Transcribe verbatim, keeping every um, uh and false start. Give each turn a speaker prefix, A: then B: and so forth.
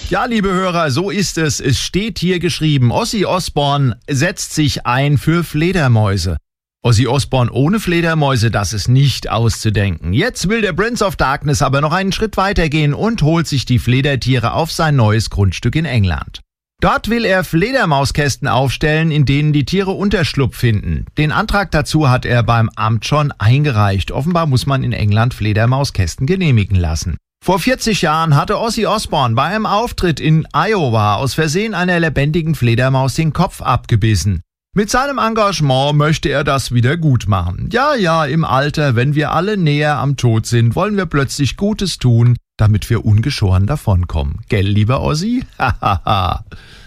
A: Ja, liebe Hörer, so ist es. Es steht hier geschrieben, Ozzy Osbourne setzt sich ein für Fledermäuse. Ozzy Osbourne ohne Fledermäuse, das ist nicht auszudenken. Jetzt will der Prince of Darkness aber noch einen Schritt weitergehen und holt sich die Fledertiere auf sein neues Grundstück in England. Dort will er Fledermauskästen aufstellen, in denen die Tiere Unterschlupf finden. Den Antrag dazu hat er beim Amt schon eingereicht. Offenbar muss man in England Fledermauskästen genehmigen lassen. Vor vierzig Jahren hatte Ozzy Osbourne bei einem Auftritt in Iowa aus Versehen einer lebendigen Fledermaus den Kopf abgebissen. Mit seinem Engagement möchte er das wieder gut machen. Ja, ja, im Alter, wenn wir alle näher am Tod sind, wollen wir plötzlich Gutes tun, damit wir ungeschoren davonkommen. Gell, lieber Ozzy? Hahaha.